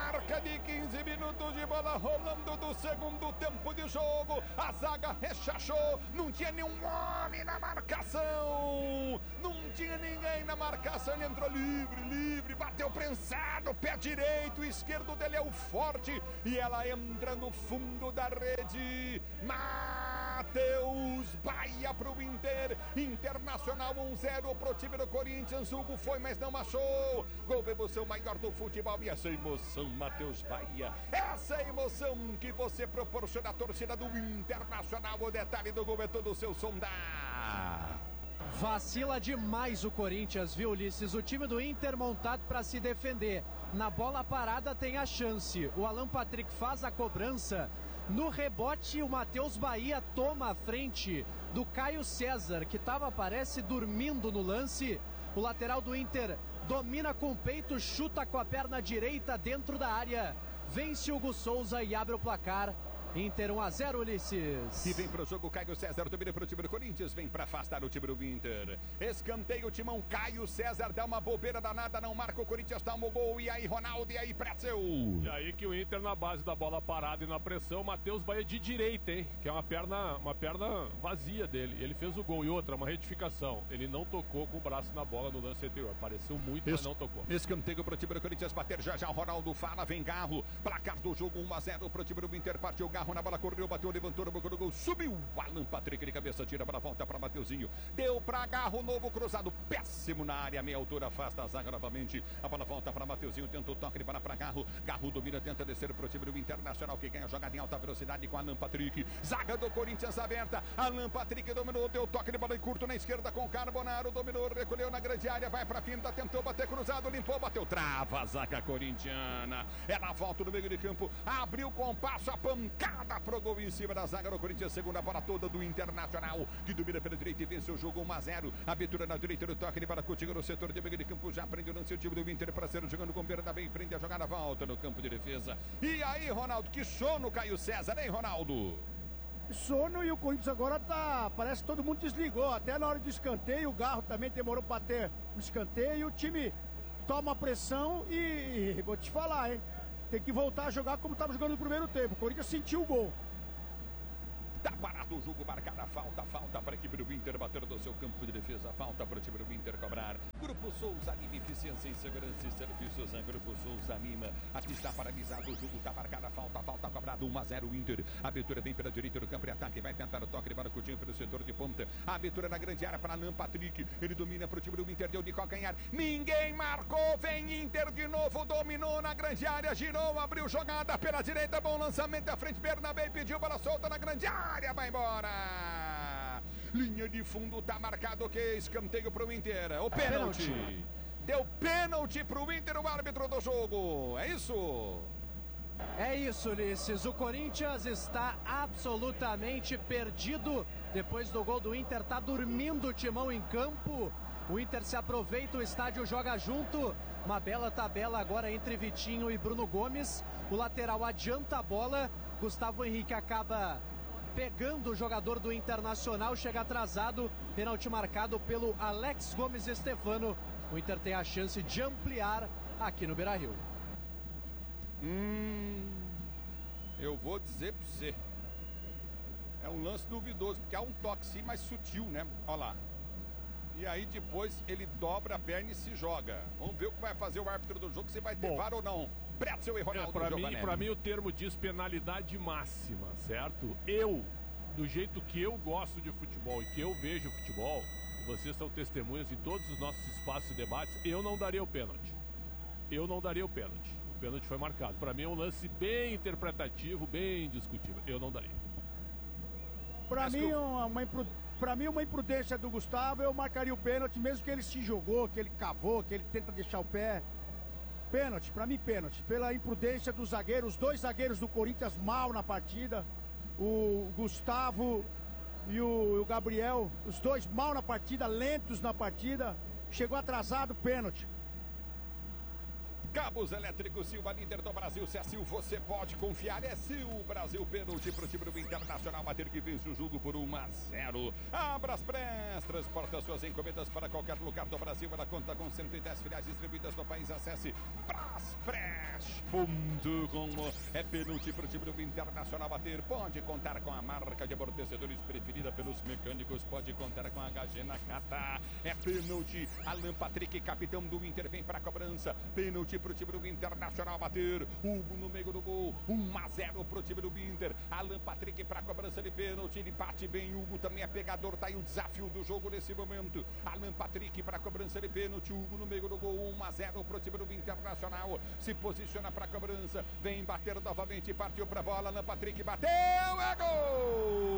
marca de 15 minutos de bola rolando do segundo tempo de jogo. A zaga rechachou, não tinha nenhum homem na marcação. Não tinha ninguém na marcação, ele entrou livre, bateu prensado, pé direito, esquerdo dele é o forte. E ela entra no fundo da rede. Matheus Baia pro Inter. Internacional 1-0 pro time do Corinthians. Hugo foi, mas não achou. Gol da emoção maior do futebol. E essa emoção, Matheus Baia. Essa emoção que você proporciona à torcida do Internacional. O detalhe do gol é todo o seu sondar. Vacila demais o Corinthians, viu, Ulisses? O time do Inter montado para se defender. Na bola parada tem a chance. O Alan Patrick faz a cobrança. No rebote, o Matheus Baia toma a frente do Caio César, que estava, parece, dormindo no lance. O lateral do Inter domina com o peito, chuta com a perna direita dentro da área. Vence Hugo Souza e abre o placar. Inter 1-0, Ulisses. E vem pro jogo Caio César, domina pro time do Corinthians, vem pra afastar o time do Inter. Escanteio o timão, Caio César dá uma bobeira danada, não marca, o Corinthians toma o gol. E aí, Ronaldo, e aí, Pretzel. E aí que o Inter na base da bola parada e na pressão, Matheus Baia de direita, hein? Que é uma perna vazia dele. Ele fez o gol e outra, uma retificação. Ele não tocou com o braço na bola no lance anterior. Pareceu muito, mas não tocou. Escanteio pro time do Corinthians bater já. O Ronaldo fala, vem Garro. Placar do jogo 1-0 pro time do Inter, partiu Garro na bola, correu, bateu, levantou no boca do gol, subiu. Alan Patrick de cabeça, tira para volta para Mateuzinho. Deu para Garro, novo cruzado, péssimo na área, meia altura, afasta a zaga novamente. A bola volta para Mateuzinho, tenta o toque, ele para Garro. Garro domina, tenta descer pro time do Internacional, que ganha jogada em alta velocidade com Alan Patrick. Zaga do Corinthians aberta. Alan Patrick dominou, deu toque de bola em curto na esquerda com Carbonaro, dominou, recolheu na grande área, vai para finta, tentou bater cruzado, limpou, bateu, trava a zaga corintiana. Ela volta no meio de campo, abriu com passo, a pancada pro gol em cima da zaga do Corinthians, segunda bola toda do Internacional, que domina pela direita e vence o jogo 1-0. Abertura na direita do toque de bola contigo no setor de meio de campo, já prende o lance o time do Inter para ser jogando com perna bem frente, a jogada volta no campo de defesa. E aí, Ronaldo, que sono Caio César, hein, Ronaldo? Sono, e o Corinthians agora tá, parece que todo mundo desligou, até na hora do escanteio, o Garro também demorou para ter o escanteio, o time toma pressão e vou te falar, hein, tem que voltar a jogar como estava jogando no primeiro tempo. O Corinthians sentiu o gol. Tá parado o jogo, marcada a falta para a equipe do Inter, bater do seu campo de defesa, falta para o time do Inter cobrar. Grupo Souza Lima, eficiência em segurança e serviços, Grupo Souza Lima, aqui está paralisado o jogo, tá marcada a falta cobrado, 1-0 Inter, abertura bem pela direita do campo de ataque, vai tentar o toque de bola Coutinho pelo setor de ponta, abertura na grande área para Alan Patrick, ele domina para o time do Inter, deu de calcanhar, ninguém marcou, vem Inter de novo, dominou na grande área, girou, abriu jogada pela direita, bom lançamento à frente, Bernabé pediu bola solta na grande área, vai embora. Linha de fundo, tá marcado que escanteio pro Inter. O pênalti. Deu pênalti pro Inter, o árbitro do jogo. É isso? É isso, Ulisses. O Corinthians está absolutamente perdido. Depois do gol do Inter, tá dormindo o timão em campo. O Inter se aproveita, o estádio joga junto. Uma bela tabela agora entre Vitinho e Bruno Gomes. O lateral adianta a bola. Gustavo Henrique acaba pegando o jogador do Internacional, chega atrasado, pênalti marcado pelo Alex Gomes Estefano. O Inter tem a chance de ampliar aqui no Beira-Rio. Eu vou dizer pra você, é um lance duvidoso, porque há um toque sim, mais sutil, né? Olha lá. E aí depois ele dobra a perna e se joga. Vamos ver o que vai fazer o árbitro do jogo, se vai ter VAR ou não. Pretzel e Ronaldo. Pra mim o termo diz penalidade máxima, certo? Do jeito que eu gosto de futebol e que eu vejo futebol, e vocês são testemunhas em todos os nossos espaços e debates, eu não daria o pênalti. O pênalti foi marcado. Pra mim é um lance bem interpretativo, bem discutível. Eu não daria. Pra mim, uma imprudência do Gustavo, eu marcaria o pênalti, mesmo que ele se jogou, que ele cavou, que ele tenta deixar o pé. Pênalti, pra mim pênalti, pela imprudência dos zagueiros, os dois zagueiros do Corinthians mal na partida, o Gustavo e o Gabriel, os dois mal na partida, lentos na partida, chegou atrasado, pênalti. Cabos Elétricos Silva, líder do Brasil. Se é Sil, você pode confiar. É Sil, Brasil, pênalti pro time do Internacional bater, que vence o jogo por 1-0. Abraspress, transporta suas encomendas para qualquer lugar do Brasil. Ela conta com 110 filiais distribuídas no país. Acesse braspress.com. É pênalti pro time do Internacional bater. Pode contar com a marca de amortecedores preferida pelos mecânicos. Pode contar com a HG Nakata. É pênalti. Alan Patrick, capitão do Inter, vem para a cobrança. Pênalti pro time do Internacional bater. Hugo no meio do gol. 1-0 pro time do Inter. Alan Patrick para a cobrança de pênalti. Ele bate bem. Hugo também é pegador. Tá aí o desafio do jogo nesse momento. Alan Patrick para a cobrança de pênalti. Hugo no meio do gol. 1-0 pro time do Internacional. Se posiciona para a cobrança. Vem bater novamente. Partiu para a bola. Alan Patrick bateu. É gol!